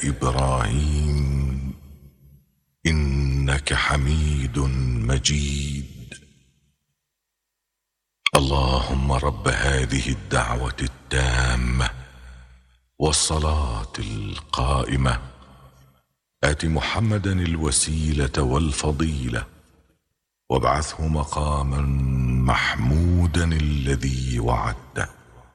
إبراهيم إنك حميد مجيد. اللهم رب هذه الدعوة التامة والصلاة القائمة آت محمدا الوسيلة والفضيلة وابعثه مقاما محمودا الذي وعدته.